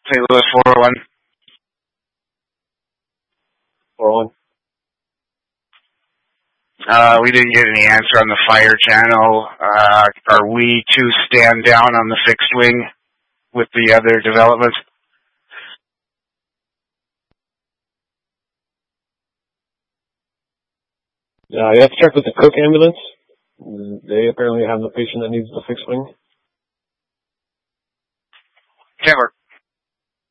St. Louis 401. 401. We didn't get any answer on the fire channel. Are we to stand down on the fixed wing with the other developments? You have to check with the Cook ambulance. They apparently have the patient that needs the fixed wing. Can't work.